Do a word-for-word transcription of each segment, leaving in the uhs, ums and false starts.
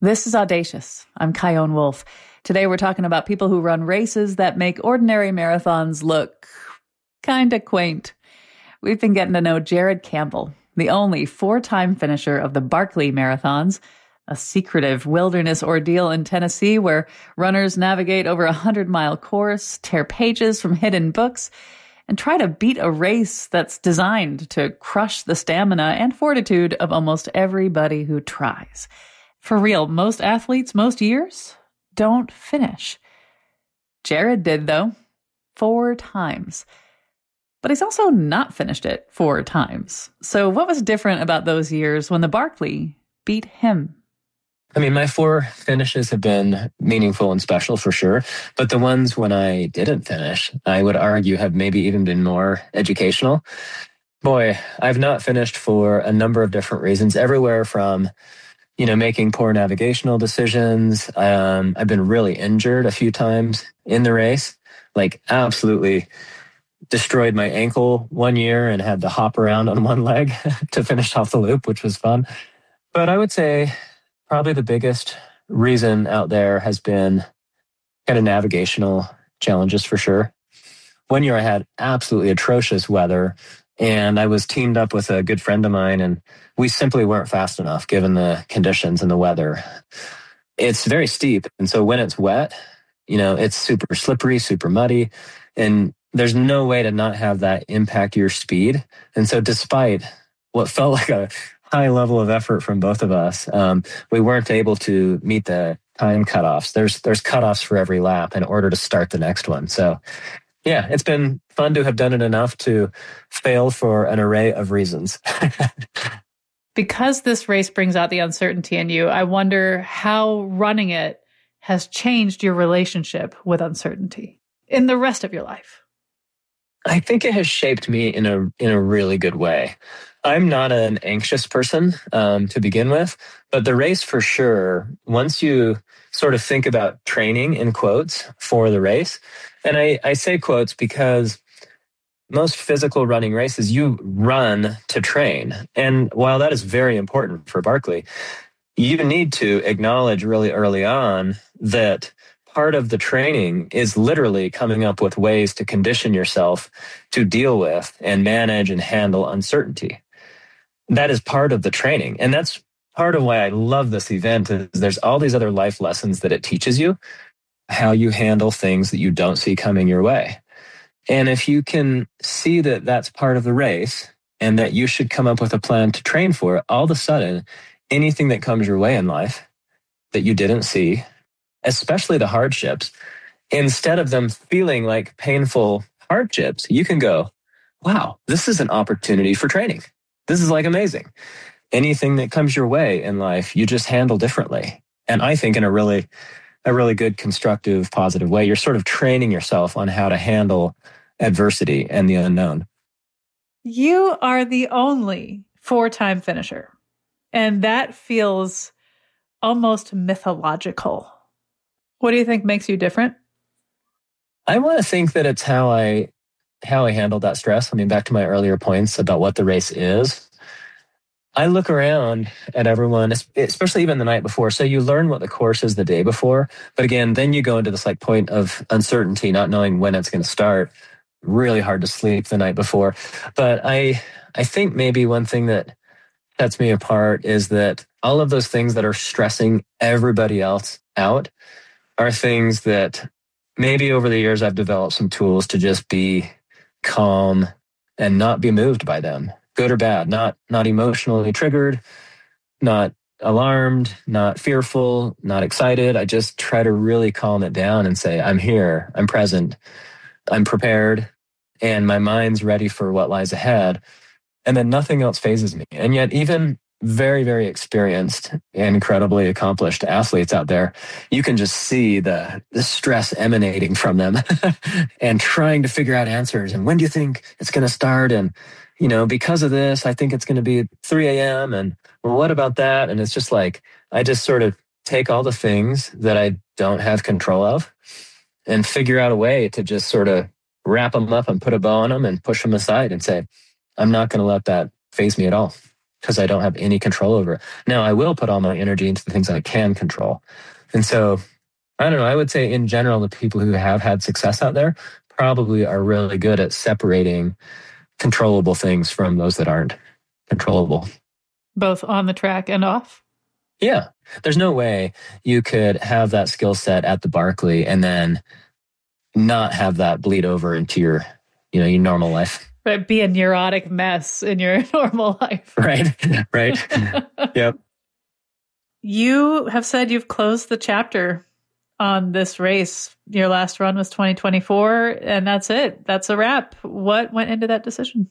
This is Audacious. I'm Chion Wolf. Today we're talking about people who run races that make ordinary marathons look kinda quaint. We've been getting to know Jared Campbell, the only four-time finisher of the Barkley Marathons, a secretive wilderness ordeal in Tennessee where runners navigate over a hundred-mile course, tear pages from hidden books, and try to beat a race that's designed to crush the stamina and fortitude of almost everybody who tries. For real, most athletes, most years, don't finish. Jared did, though, four times. But he's also not finished it four times. So what was different about those years when the Barkley beat him? I mean, my four finishes have been meaningful and special for sure. But the ones when I didn't finish, I would argue have maybe even been more educational. Boy, I've not finished for a number of different reasons, everywhere from you know, making poor navigational decisions. Um, I've been really injured a few times in the race, like absolutely destroyed my ankle one year and had to hop around on one leg to finish off the loop, which was fun. But I would say probably the biggest reason out there has been kind of navigational challenges for sure. One year I had absolutely atrocious weather, and I was teamed up with a good friend of mine, and we simply weren't fast enough given the conditions and the weather. It's very steep, and so when it's wet, you know, it's super slippery, super muddy, and there's no way to not have that impact your speed. And so despite what felt like a high level of effort from both of us, um, we weren't able to meet the time cutoffs. There's there's cutoffs for every lap in order to start the next one. So yeah, it's been fun to have done it enough to fail for an array of reasons. Because this race brings out the uncertainty in you, I wonder how running it has changed your relationship with uncertainty in the rest of your life. I think it has shaped me in a in a really good way. I'm not an anxious person um, to begin with, but the race for sure, once you sort of think about training in quotes for the race, and I, I say quotes because most physical running races, you run to train. And while that is very important for Barkley, you need to acknowledge really early on that part of the training is literally coming up with ways to condition yourself to deal with and manage and handle uncertainty. That is part of the training. And that's part of why I love this event is there's all these other life lessons that it teaches you, how you handle things that you don't see coming your way. And if you can see that that's part of the race and that you should come up with a plan to train for it, all of a sudden, anything that comes your way in life that you didn't see, especially the hardships, instead of them feeling like painful hardships, you can go, wow, this is an opportunity for training. This is like amazing. Anything that comes your way in life, you just handle differently. And I think in a really, a really good, constructive, positive way, you're sort of training yourself on how to handle adversity and the unknown. You are the only four-time finisher, and that feels almost mythological. What do you think makes you different? I want to think that it's how I how I handled that stress. I mean, back to my earlier points about what the race is. I look around at everyone, especially even the night before. So you learn what the course is the day before. But again, then you go into this like point of uncertainty, not knowing when it's going to start. Really hard to sleep the night before. But I I think maybe one thing that sets me apart is that all of those things that are stressing everybody else out are things that maybe over the years I've developed some tools to just be calm and not be moved by them, good or bad, not not emotionally triggered, not alarmed, not fearful, not excited. I just try to really calm it down and say, I'm here, I'm present, I'm prepared, and my mind's ready for what lies ahead. And then nothing else phases me. And yet even very, very experienced and incredibly accomplished athletes out there, you can just see the, the stress emanating from them and trying to figure out answers. And when do you think it's going to start? And, you know, because of this, I think it's going to be three a.m. And well, what about that? And it's just like, I just sort of take all the things that I don't have control of and figure out a way to just sort of wrap them up and put a bow on them and push them aside and say, I'm not going to let that faze me at all. because I don't have any control over it. Now, I will put all my energy into the things I can control. And so, I don't know, I would say in general, the people who have had success out there probably are really good at separating controllable things from those that aren't controllable. Both on the track and off? Yeah. There's no way you could have that skill set at the Barkley and then not have that bleed over into your, you know, your normal life. Right. Be a neurotic mess in your normal life. Right. Right. Yep. You have said you've closed the chapter on this race. Your last run was twenty twenty-four, and that's it. That's a wrap. What went into that decision?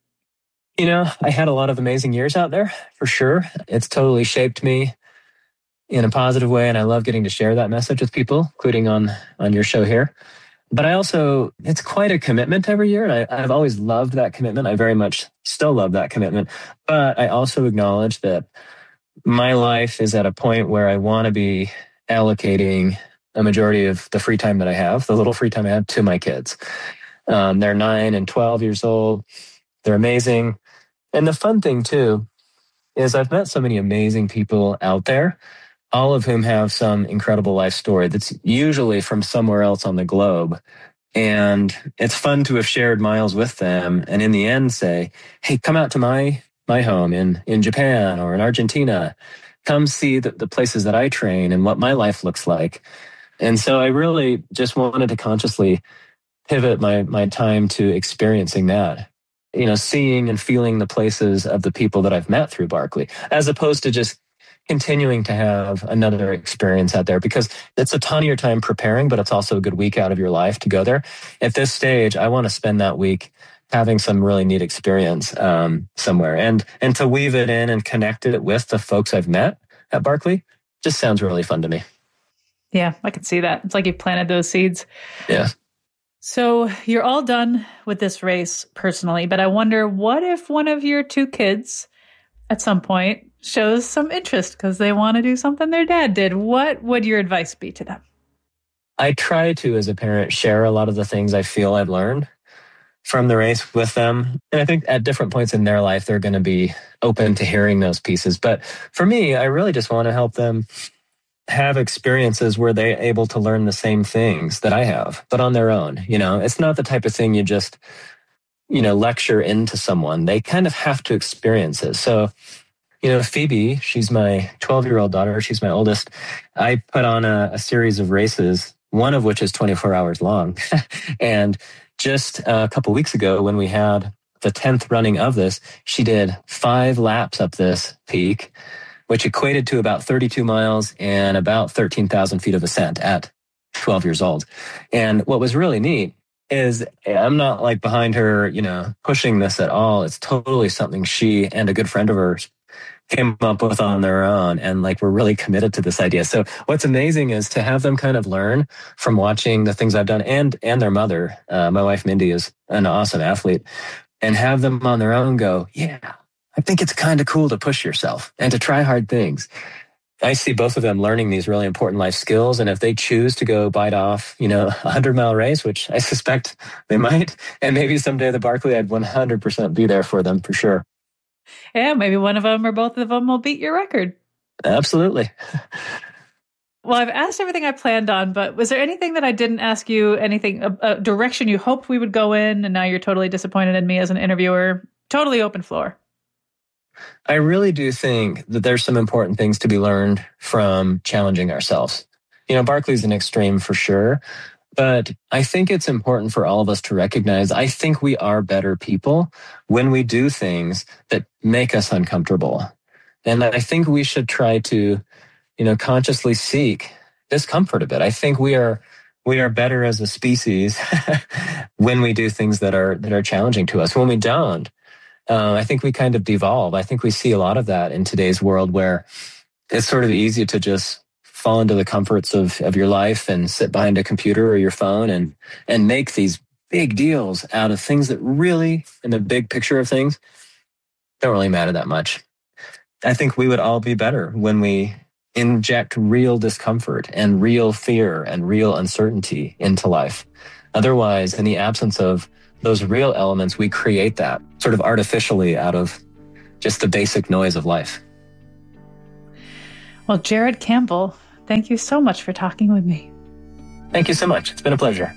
You know, I had a lot of amazing years out there, for sure. It's totally shaped me in a positive way, and I love getting to share that message with people, including on, on your show here. But I also, it's quite a commitment every year, and I, I've always loved that commitment. I very much still love that commitment. But I also acknowledge that my life is at a point where I want to be allocating a majority of the free time that I have, the little free time I have, to my kids. Um, they're nine and twelve years old. They're amazing. And the fun thing, too, is I've met so many amazing people out there, all of whom have some incredible life story that's usually from somewhere else on the globe. And it's fun to have shared miles with them and in the end say, hey, come out to my my home in, in Japan or in Argentina. Come see the, the places that I train and what my life looks like. And so I really just wanted to consciously pivot my my time to experiencing that. You know, seeing and feeling the places of the people that I've met through Barkley, as opposed to just continuing to have another experience out there, because it's a ton of your time preparing, but it's also a good week out of your life to go there. At this stage, I want to spend that week having some really neat experience um, somewhere, and and to weave it in and connect it with the folks I've met at Barkley just sounds really fun to me. Yeah, I can see that. It's like you've planted those seeds. Yeah. So you're all done with this race personally, but I wonder, what if one of your two kids at some point shows some interest because they want to do something their dad did? What would your advice be to them? I try to, as a parent, share a lot of the things I feel I've learned from the race with them. And I think at different points in their life, they're going to be open to hearing those pieces. But for me, I really just want to help them have experiences where they're able to learn the same things that I have, but on their own. You know, it's not the type of thing you just, you know, lecture into someone. They kind of have to experience it. So, you know, Phoebe, she's my twelve-year-old daughter. She's my oldest. I put on a, a series of races, one of which is twenty-four hours long. And just a couple weeks ago, when we had the tenth running of this, she did five laps up this peak, which equated to about thirty-two miles and about thirteen thousand feet of ascent at twelve years old. And what was really neat is I'm not like behind her, you know, pushing this at all. It's totally something she and a good friend of hers came up with on their own. And like, we're really committed to this idea. So what's amazing is to have them kind of learn from watching the things I've done, and, and their mother. Uh, my wife, Mindy, is an awesome athlete, and have them on their own go, yeah, I think it's kind of cool to push yourself and to try hard things. I see both of them learning these really important life skills. And if they choose to go bite off, you know, a hundred mile race, which I suspect they might, and maybe someday the Barkley, I'd one hundred percent be there for them for sure. Yeah, maybe one of them or both of them will beat your record. Absolutely. Well, I've asked everything I planned on, but was there anything that I didn't ask you, anything, a, a direction you hoped we would go in, and now you're totally disappointed in me as an interviewer? Totally open floor. I really do think that there's some important things to be learned from challenging ourselves. You know, Barkley's an extreme for sure, but I think it's important for all of us to recognize, I think we are better people when we do things that make us uncomfortable. And I think we should try to, you know, consciously seek discomfort a bit. I think we are we are better as a species when we do things that are that are challenging to us. When we don't, Uh, I think we kind of devolve. I think we see a lot of that in today's world, where it's sort of easy to just fall into the comforts of, of your life and sit behind a computer or your phone and, and make these big deals out of things that really, in the big picture of things, don't really matter that much. I think we would all be better when we inject real discomfort and real fear and real uncertainty into life. Otherwise, in the absence of those real elements, we create that sort of artificially out of just the basic noise of life. Well, Jared Campbell, thank you so much for talking with me. Thank you so much. It's been a pleasure.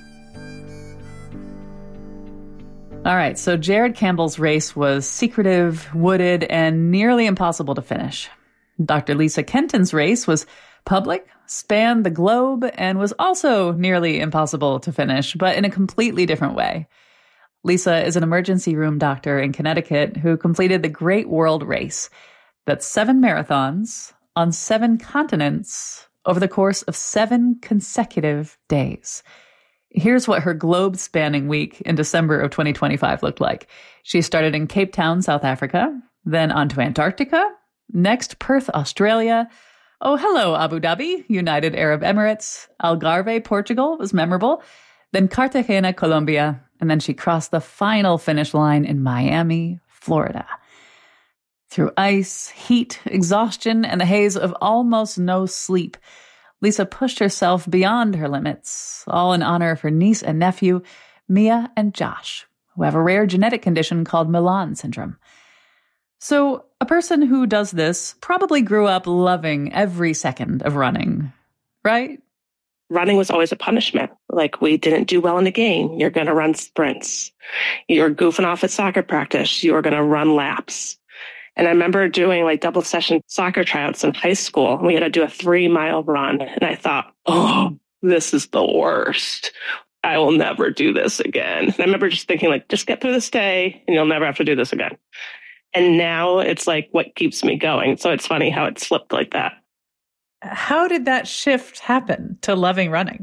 All right, so Jared Campbell's race was secretive, wooded, and nearly impossible to finish. Doctor Lisa Kenton's race was public, spanned the globe, and was also nearly impossible to finish, but in a completely different way. Lisa is an emergency room doctor in Connecticut who completed the Great World Race. That's seven marathons on seven continents over the course of seven consecutive days. Here's what her globe-spanning week in December of twenty twenty-five looked like. She started in Cape Town, South Africa, then on to Antarctica, next Perth, Australia. Oh, hello, Abu Dhabi, United Arab Emirates. Algarve, Portugal was memorable. Then Cartagena, Colombia. And then she crossed the final finish line in Miami, Florida. Through ice, heat, exhaustion, and the haze of almost no sleep, Lisa pushed herself beyond her limits, all in honor of her niece and nephew, Mia and Josh, who have a rare genetic condition called Milan syndrome. So a person who does this probably grew up loving every second of running, right? Running was always a punishment. Like, we didn't do well in the game, you're going to run sprints. You're goofing off at soccer practice, you're going to run laps. And I remember doing like double session soccer tryouts in high school. We had to do a three mile run. And I thought, oh, this is the worst. I will never do this again. And I remember just thinking, like, just get through this day and you'll never have to do this again. And now it's like what keeps me going. So it's funny how it slipped like that. How did that shift happen to loving running?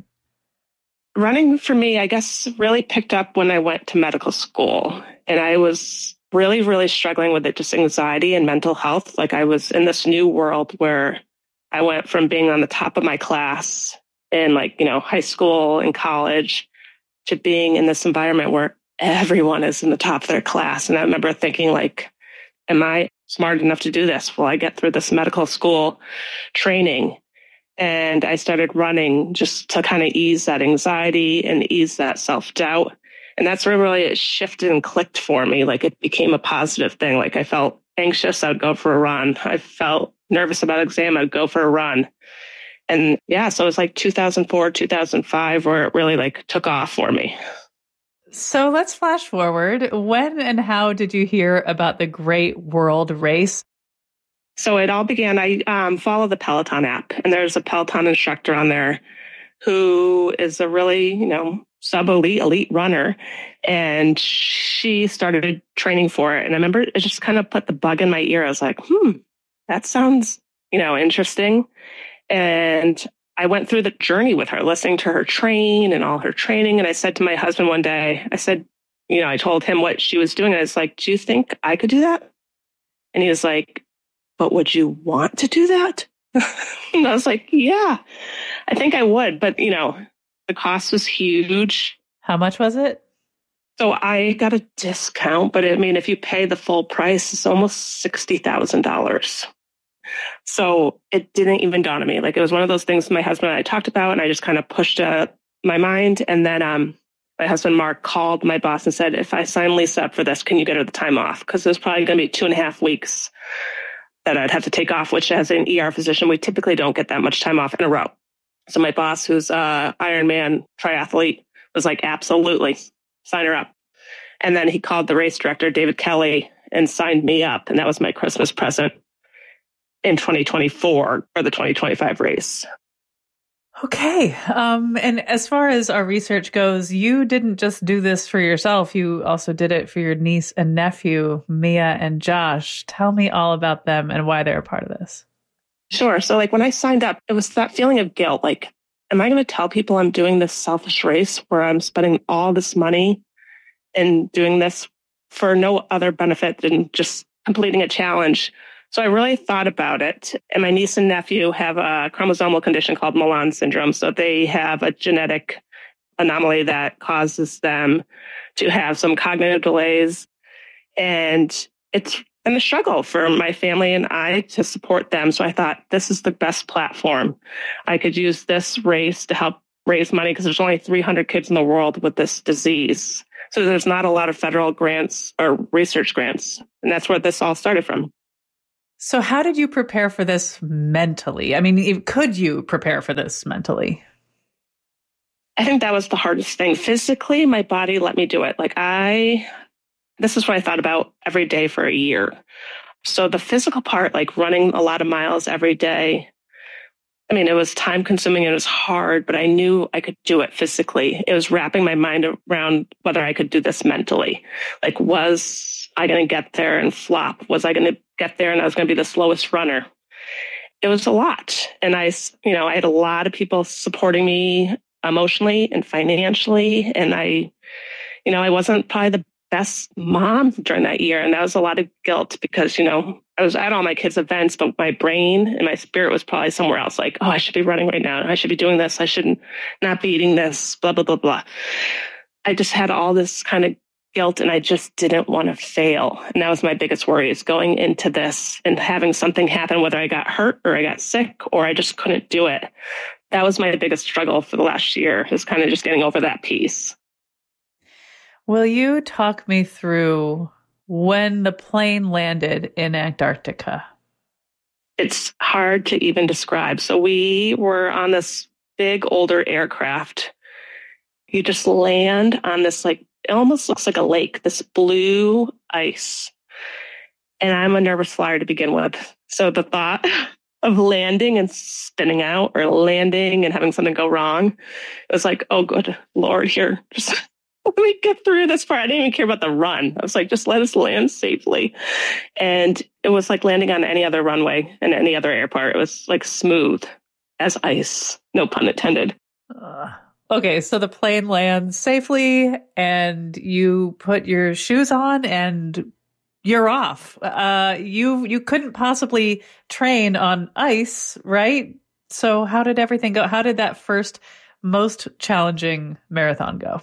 Running for me, I guess, really picked up when I went to medical school. And I was really, really struggling with it, just anxiety and mental health. Like, I was in this new world where I went from being on the top of my class in, like, you know, high school and college to being in this environment where everyone is in the top of their class. And I remember thinking, like, am I smart enough to do this? Will I get through this medical school training? And I started running just to kind of ease that anxiety and ease that self-doubt. And that's where really it shifted and clicked for me. Like, it became a positive thing. Like, I felt anxious, I would go for a run. I felt nervous about exam, I'd go for a run. And yeah, so it was like two thousand four, two thousand five, where it really like took off for me. So let's flash forward. When and how did you hear about the Great World Race? So it all began, I um, follow the Peloton app, and there's a Peloton instructor on there who is a really, you know, sub-elite, elite runner. And she started training for it. And I remember it just kind of put the bug in my ear. I was like, hmm, that sounds, you know, interesting. And I went through the journey with her, listening to her train and all her training. And I said to my husband one day, I said, you know, I told him what she was doing. And I was like, do you think I could do that? And he was like, but would you want to do that? And I was like, yeah, I think I would. But, you know, the cost was huge. How much was it? So I got a discount, but I mean, if you pay the full price, it's almost sixty thousand dollars. So it didn't even dawn on me. Like, it was one of those things my husband and I talked about, and I just kind of pushed uh, my mind. And then um, my husband, Mark, called my boss and said, if I sign Lisa up for this, can you get her the time off? Because it was probably going to be two and a half weeks that I'd have to take off, which as an E R physician, we typically don't get that much time off in a row. So my boss, who's a Ironman triathlete, was like, absolutely, sign her up. And then he called the race director, David Kelly, and signed me up. And that was my Christmas present in twenty twenty-four for the twenty twenty-five race. Okay. Um, and as far as our research goes, you didn't just do this for yourself. You also did it for your niece and nephew, Mia and Josh. Tell me all about them and why they're a part of this. Sure. So like when I signed up, it was that feeling of guilt. Like, am I going to tell people I'm doing this selfish race where I'm spending all this money and doing this for no other benefit than just completing a challenge? So I really thought about it. And my niece and nephew have a chromosomal condition called Milan syndrome. So they have a genetic anomaly that causes them to have some cognitive delays. And it's been a struggle for my family and I to support them. So I thought, this is the best platform. I could use this race to help raise money because there's only three hundred kids in the world with this disease. So there's not a lot of federal grants or research grants. And that's where this all started from. So how did you prepare for this mentally? I mean, could you prepare for this mentally? I think that was the hardest thing. Physically, my body let me do it. Like I, this is what I thought about every day for a year. So the physical part, like running a lot of miles every day, I mean, it was time consuming and it was hard, but I knew I could do it physically. It was wrapping my mind around whether I could do this mentally. Like, was I going to get there and flop? Was I going to get there and I was going to be the slowest runner? It was a lot. And I, you know, I had a lot of people supporting me emotionally and financially. And I, you know, I wasn't probably the best mom during that year. And that was a lot of guilt because, you know, I was at all my kids' events, but my brain and my spirit was probably somewhere else. Like, oh, I should be running right now. I should be doing this. I shouldn't not be eating this, blah, blah, blah, blah. I just had all this kind of guilt and I just didn't want to fail. And that was my biggest worry, is going into this and having something happen, whether I got hurt or I got sick or I just couldn't do it. That was my biggest struggle for the last year, is kind of just getting over that piece. Will you talk me through when the plane landed in Antarctica? It's hard to even describe. So we were on this big older aircraft. You just land on this, like, it almost looks like a lake, this blue ice. And I'm a nervous flyer to begin with. So the thought of landing and spinning out, or landing and having something go wrong, it was like, oh, good Lord, here, just let me get through this part. I didn't even care about the run. I was like, just let us land safely. And it was like landing on any other runway in any other airport. It was like smooth as ice, no pun intended. Uh, okay, so the plane lands safely and you put your shoes on and you're off. Uh, you you couldn't possibly train on ice, right? So how did everything go? How did that first most challenging marathon go?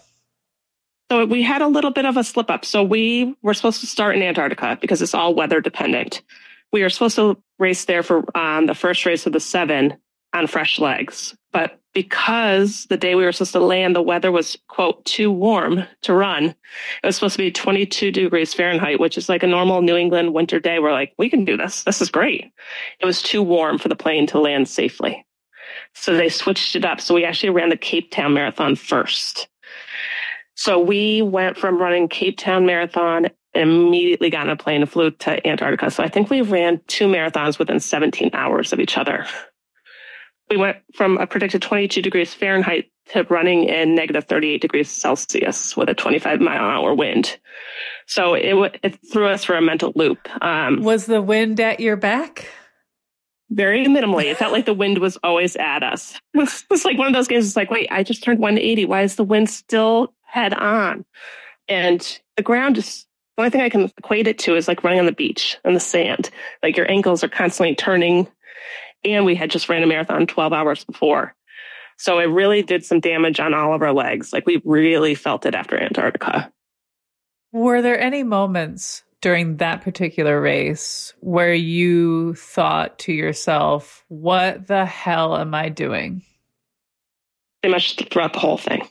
So we had a little bit of a slip up. So we were supposed to start in Antarctica because it's all weather dependent. We were supposed to race there for um, the first race of the seven on fresh legs. But because the day we were supposed to land, the weather was, quote, too warm to run. It was supposed to be twenty-two degrees Fahrenheit, which is like a normal New England winter day. We're like, we can do this. This is great. It was too warm for the plane to land safely. So they switched it up. So we actually ran the Cape Town Marathon first. So we went from running Cape Town Marathon and immediately got on a plane and flew to Antarctica. So I think we ran two marathons within seventeen hours of each other. We went from a predicted twenty-two degrees Fahrenheit to running in negative thirty-eight degrees Celsius with a twenty-five mile an hour wind. So it, it threw us for a mental loop. Um, Was the wind at your back? Very minimally. It felt like the wind was always at us. It was, it was like one of those games. It's like, wait, I just turned one eighty. Why is the wind still head on? And the ground just, the only thing I can equate it to is like running on the beach in the sand. Like your ankles are constantly turning. And we had just ran a marathon twelve hours before. So it really did some damage on all of our legs. Like we really felt it after Antarctica. Were there any moments during that particular race where you thought to yourself, what the hell am I doing? Pretty much throughout the whole thing.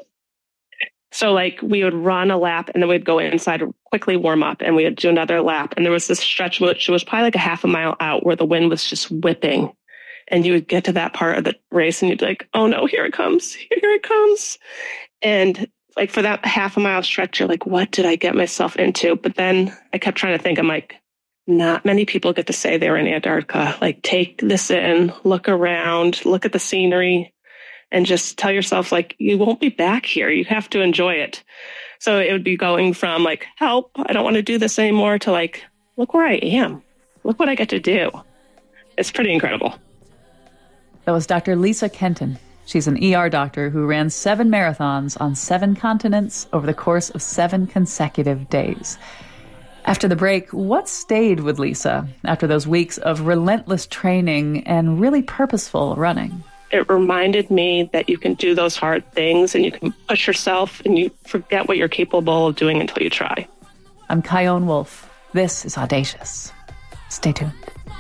So like we would run a lap and then we'd go inside, quickly warm up, and we would do another lap. And there was this stretch which was probably like a half a mile out where the wind was just whipping. And you would get to that part of the race and you'd be like, oh no, here it comes. Here it comes. And like for that half a mile stretch, you're like, what did I get myself into? But then I kept trying to think, I'm like, not many people get to say they're in Antarctica. Like take this in, look around, look at the scenery. And just tell yourself, like, you won't be back here. You have to enjoy it. So it would be going from, like, help, I don't want to do this anymore, to, like, look where I am. Look what I get to do. It's pretty incredible. That was Doctor Lisa Kenton. She's an E R doctor who ran seven marathons on seven continents over the course of seven consecutive days. After the break, what stayed with Lisa after those weeks of relentless training and really purposeful running? It reminded me that you can do those hard things and you can push yourself and you forget what you're capable of doing until you try. I'm Chion Wolf. This is Audacious. Stay tuned.